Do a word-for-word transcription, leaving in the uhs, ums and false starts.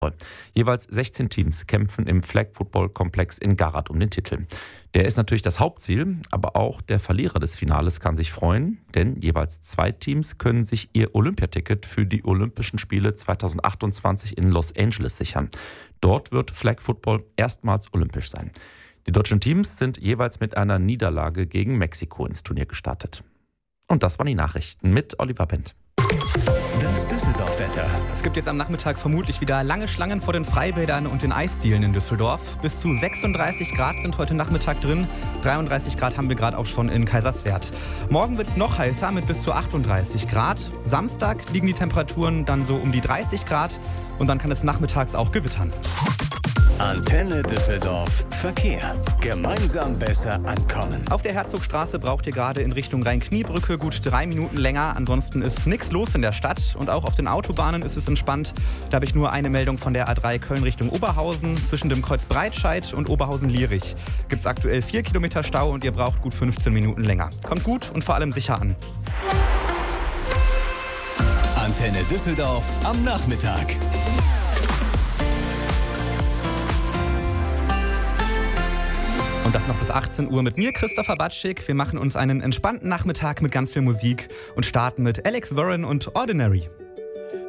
Jeweils sechzehn Teams kämpfen im Flag Football Komplex in Garath um den Titel. Der ist natürlich das Hauptziel, aber auch der Verlierer des Finales kann sich freuen, denn jeweils zwei Teams können sich ihr Olympiaticket für die Olympischen Spiele zweitausendachtundzwanzig in Los Angeles sichern. Dort wird Flag Football erstmals olympisch sein. Die deutschen Teams sind jeweils mit einer Niederlage gegen Mexiko ins Turnier gestartet. Und das waren die Nachrichten mit Oliver Bent. Das Düsseldorf-Wetter. Es gibt jetzt am Nachmittag vermutlich wieder lange Schlangen vor den Freibädern und den Eisdielen in Düsseldorf. Bis zu sechsunddreißig Grad sind heute Nachmittag drin. dreiunddreißig Grad haben wir gerade auch schon in Kaiserswerth. Morgen wird es noch heißer mit bis zu achtunddreißig Grad. Samstag liegen die Temperaturen dann so um die dreißig Grad und dann kann es nachmittags auch gewittern. Antenne Düsseldorf. Verkehr. Gemeinsam besser ankommen. Auf der Herzogstraße braucht ihr gerade in Richtung Rhein-Kniebrücke gut drei Minuten länger. Ansonsten ist nichts los in der Stadt. Und auch auf den Autobahnen ist es entspannt. Da habe ich nur eine Meldung von der A drei Köln Richtung Oberhausen. Zwischen dem Kreuz Breitscheid und Oberhausen-Lierich gibt es aktuell vier Kilometer Stau und ihr braucht gut fünfzehn Minuten länger. Kommt gut und vor allem sicher an. Antenne Düsseldorf am Nachmittag. Und das noch bis achtzehn Uhr mit mir, Christopher Batschik. Wir machen uns einen entspannten Nachmittag mit ganz viel Musik und starten mit Alex Warren und Ordinary.